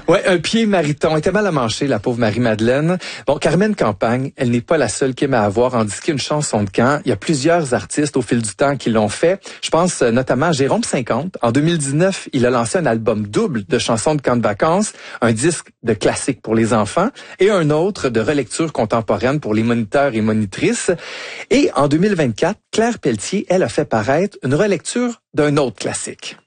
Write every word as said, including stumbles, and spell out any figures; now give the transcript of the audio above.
Ouais, un pied mariton. Elle était mal à manger, la pauvre Marie-Madeleine. Bon, Carmen Campagne, elle n'est pas la seule qui aime à avoir en disque une chanson de camp. Il y a plusieurs artistes au fil du temps qui l'ont fait. Je pense notamment à Jérôme cinquante. En deux mille dix-neuf, il a lancé un album double de chansons de camp de vacances, un disque de classique pour les enfants et un autre de relecture contemporaine pour les moniteurs et monitrices. Et en deux mille vingt-quatre, Claire Pelletier, elle a fait paraître une relecture d'un autre classique.